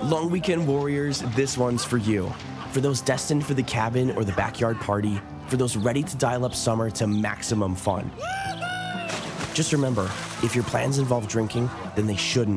Long weekend warriors, this one's for you. For those destined for the cabin or the backyard party, for those ready to dial up summer to maximum fun. Just remember, if your plans involve drinking, then they shouldn't.